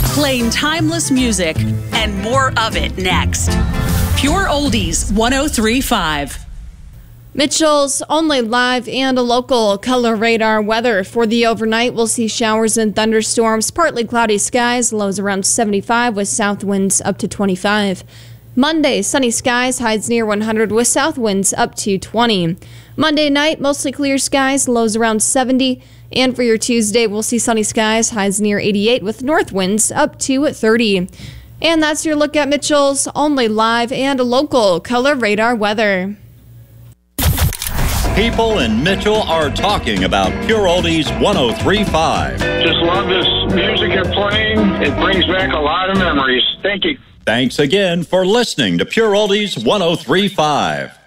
Playing timeless music and more of it next. Pure Oldies 103.5. Mitchell's only live and a local color radar weather. For the overnight, we'll see showers and thunderstorms, partly cloudy skies, lows around 75 with south winds up to 25. Monday, sunny skies, highs near 100 with south winds up to 20. Monday night, mostly clear skies, lows around 70. And for your Tuesday, we'll see sunny skies, highs near 88 with north winds up to 30. And that's your look at Mitchell's only live and local color radar weather. People in Mitchell are talking about Pure Oldies 103.5. Just love this music you're playing. It brings back a lot of memories. Thank you. Thanks again for listening to Pure Oldies 103.5.